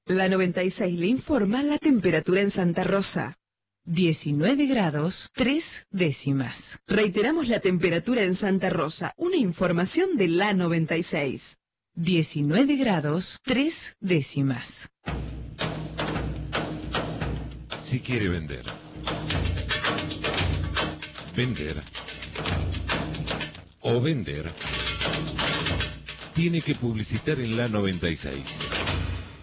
La 96 le informa la temperatura en Santa Rosa. 19 grados, 3 décimas. Reiteramos la temperatura en Santa Rosa. Una información de la 96. 19 grados, 3 décimas. Si quiere vender. Vender. O vender. Tiene que publicitar en la 96.